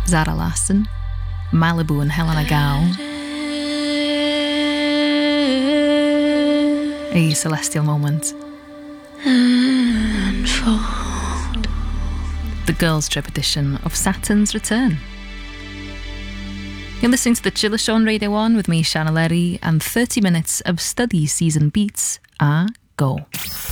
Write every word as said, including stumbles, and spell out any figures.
Zara Larsson, Malibu and Helena Gao, A Celestial Moment, Unfold. the Girls' Trip edition of Saturn's Return. You're listening to The Chiller Show on Radio one with me, Shanna Lerry, and thirty minutes of study season beats are go.